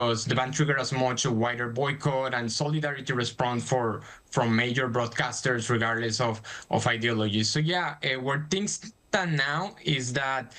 the ban triggered as much a wider boycott and solidarity response from major broadcasters, regardless of ideology. So yeah, where things stand now is that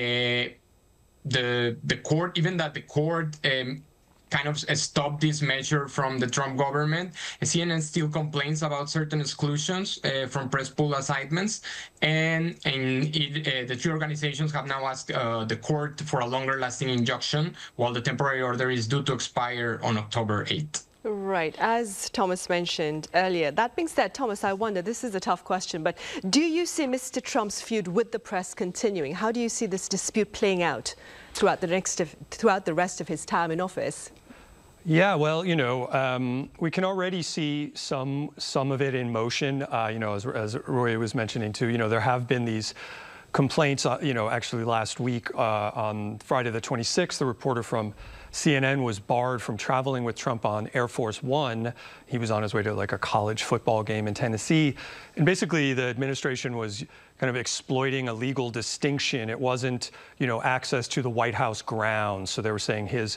the court, even that the court kind of stopped this measure from the Trump government, CNN still complains about certain exclusions from press pool assignments, and the three organizations have now asked the court for a longer-lasting injunction, while the temporary order is due to expire on October 8th. Right, as Thomas mentioned earlier. That being said, Thomas, I wonder, this is a tough question, but do you see Mr. Trump's feud with the press continuing? How do you see this dispute playing out throughout the rest of his time in office? Yeah, well, we can already see some of it in motion. As Roy was mentioning too, there have been these complaints. Actually last week on Friday the 26th, the reporter from CNN was barred from traveling with Trump on Air Force One. He was on his way to like a college football game in Tennessee. And basically the administration was kind of exploiting a legal distinction. It wasn't, access to the White House grounds. So they were saying his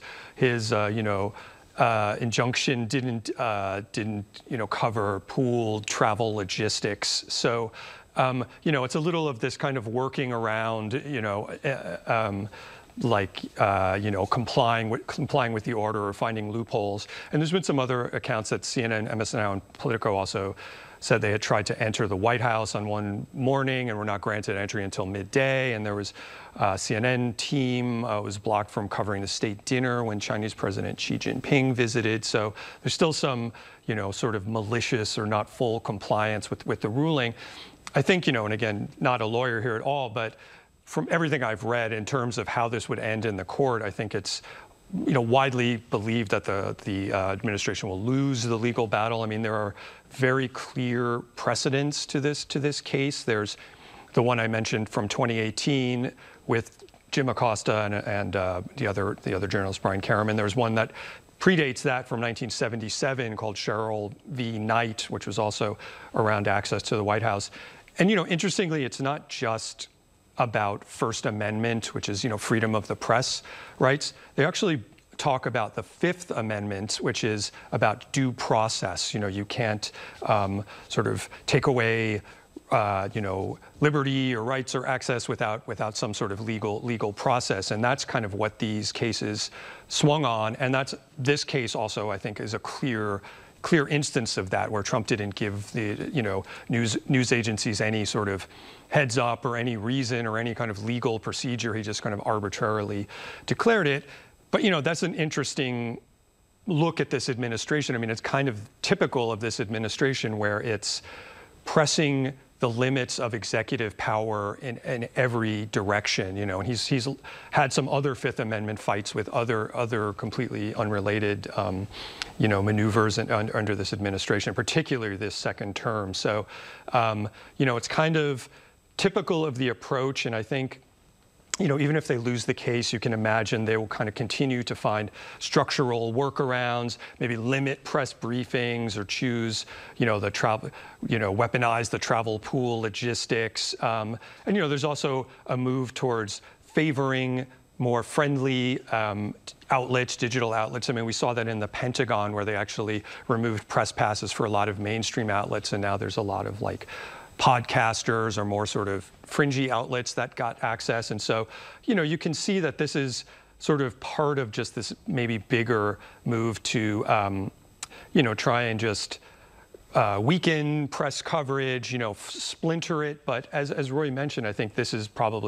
injunction didn't cover pool travel logistics. So, it's a little of this kind of working around, complying with the order or finding loopholes. And there's been some other accounts that CNN, MSNBC, and Politico also said they had tried to enter the White House on one morning and were not granted entry until midday. And there was a CNN team was blocked from covering the state dinner when Chinese President Xi Jinping visited. So there's still some, sort of malicious or not full compliance with the ruling. I think, and again, not a lawyer here at all, but from everything I've read in terms of how this would end in the court, I think it's widely believed that the administration will lose the legal battle. I mean, there are very clear precedents to this case. There's the one I mentioned from 2018 with Jim Acosta and the other journalist Brian Karaman. There's one that predates that from 1977 called Sherrill v. Knight, which was also around access to the White House. And interestingly, it's not just about First Amendment, which is, freedom of the press rights. They actually talk about the Fifth Amendment, which is about due process. You can't sort of take away, liberty or rights or access without some sort of legal process. And that's kind of what these cases swung on. And this case also, I think, is a clear instance of that, where Trump didn't give the news agencies any sort of heads up or any reason or any kind of legal procedure. He just kind of arbitrarily declared it. But that's an interesting look at this administration. I mean, it's kind of typical of this administration, where it's pressing the limits of executive power in every direction, and he's had some other Fifth Amendment fights with other completely unrelated, maneuvers under this administration, particularly this second term. So, it's kind of typical of the approach, and I think, even if they lose the case, you can imagine they will kind of continue to find structural workarounds, maybe limit press briefings or choose, the travel, weaponize the travel pool logistics. And, there's also a move towards favoring more friendly outlets, digital outlets. I mean, we saw that in the Pentagon, where they actually removed press passes for a lot of mainstream outlets, and now there's a lot of podcasters or more sort of fringy outlets that got access. And so, you can see that this is sort of part of just this maybe bigger move to, try and just weaken press coverage, splinter it. But as Roy mentioned, I think this is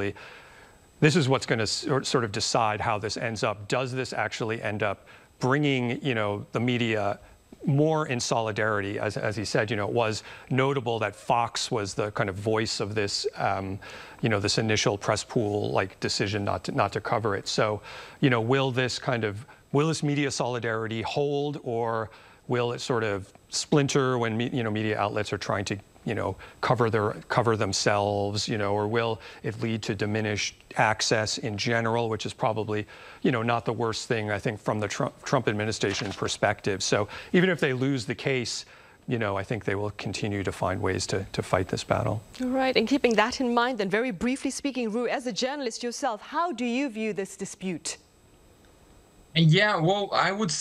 what's going to sort of decide how this ends up. Does this actually end up bringing, the media more in solidarity? As he said, it was notable that Fox was the kind of voice of this, this initial press pool decision not to cover it. So, will this media solidarity hold, or will it sort of splinter when media outlets are trying to cover themselves, or will it lead to diminished access in general, which is probably, not the worst thing, I think, from the Trump administration perspective. So even if they lose the case, I think they will continue to find ways to fight this battle. All right, and keeping that in mind, then, very briefly speaking, Ru, as a journalist yourself, how do you view this dispute? And yeah, well, I would